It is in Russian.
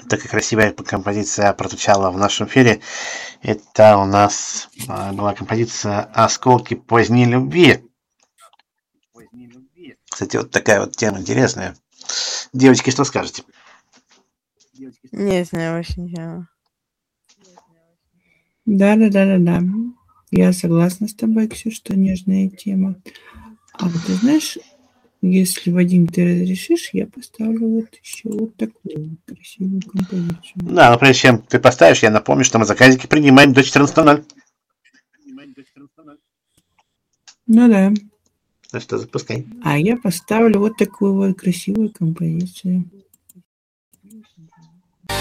Такая красивая композиция прозвучала в нашем эфире. Это у нас была композиция «Осколки поздней любви». Кстати, вот такая вот тема интересная. Девочки, что скажете? Не знаю, вообще ничего. Да. Я согласна с тобой, Ксюш, что нежная тема. А ты знаешь, если, Вадим, ты разрешишь, я поставлю вот еще вот такую вот красивую композицию. Да, но прежде чем ты поставишь, я напомню, что мы заказики принимаем до 14:00. Ну да. Так что запускай. А я поставлю вот такую вот красивую композицию.